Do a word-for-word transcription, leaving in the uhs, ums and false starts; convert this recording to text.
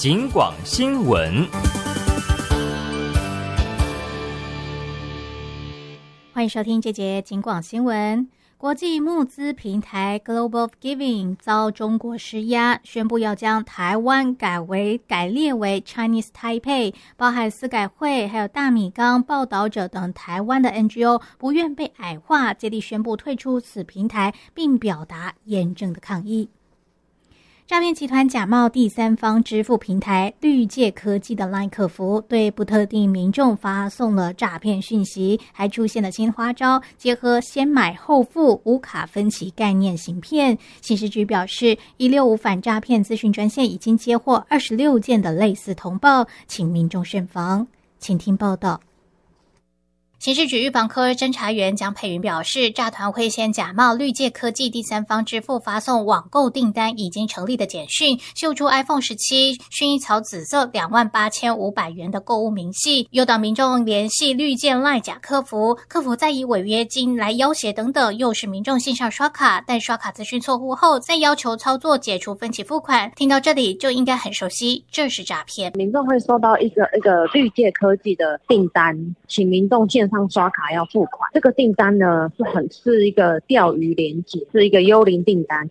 警广新闻。 欢迎收听这节警广新闻。国际募资平台 Global Giving 遭中国施压，宣布要将台湾改为改列为 Chinese Taipei， 包含司改会还有大米缸报道者等台湾的 N G O 不愿被矮化，接力宣布退出此平台，并表达严正的抗议。诈骗集团假冒第三方支付平台绿界科技的 LINE 客服，对不特定民众发送了诈骗讯息，还出现了新花招，结合先买后付、无卡分期概念行骗。刑事局表示，一六五反诈骗资讯专线已经接获二十六件的类似通报，请民众慎防。请听报道。刑事局预防科侦查员蒋佩云表示，诈团会先假冒绿界科技第三方支付发送网购订单已经成立的简讯，秀出 iPhone 十七 薰衣草紫色两万八千五百元的购物明细，诱导民众联系绿界 LINE 假客服，客服再以违约金来要挟等等，诱使民众线上刷卡，但刷卡资讯错误后再要求操作解除分期付款。听到这里就应该很熟悉，这是诈骗。 民众会收到一个一个绿界科技的订单，请民众线上刷卡要付款。这个订单呢是很是一个钓鱼连结，是一个幽灵订单。